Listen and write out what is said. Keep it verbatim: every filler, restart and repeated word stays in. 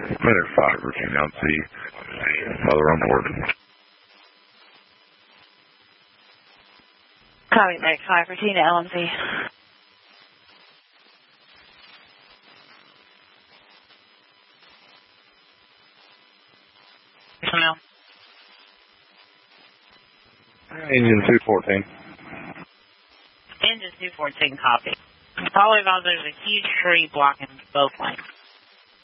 Minute five, routine L C. Mother on board. Copy, Minute five, routine to L M C. Personnel. Engine two fourteen. Engine two fourteen, copy. Following on, there's a huge tree blocking both lanes.